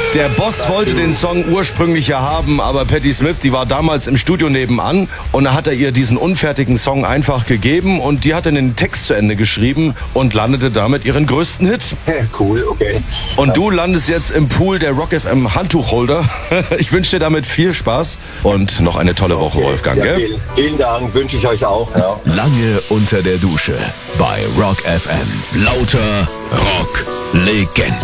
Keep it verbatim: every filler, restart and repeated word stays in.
Der Boss wollte den Song ursprünglich ja haben, aber Patti Smith, die war damals im Studio nebenan und da hat er ihr diesen unfertigen Song einfach gegeben und die hat dann den Text zu Ende geschrieben und landete damit ihren größten Hit. Cool, okay. Und du landest jetzt im Pool der Rock F M Handtuchholder. Ich wünsche dir damit viel Spaß und noch eine tolle Woche, Okay. Wolfgang. Ja, Gell? vielen, vielen Dank, wünsche ich euch auch. Ja. Lange unter der Dusche bei Rock F M. Lauter Rock Legenden.